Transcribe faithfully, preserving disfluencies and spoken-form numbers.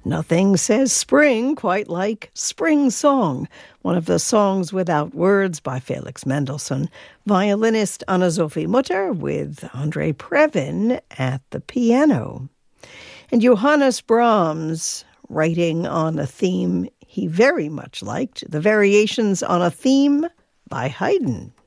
Nothing says spring quite like Spring Song, one of the songs without words by Felix Mendelssohn. Violinist Anna-Sophie Mutter with Andre Previn at the piano. And Johannes Brahms, writing on a theme he very much liked, the Variations on a Theme by Haydn.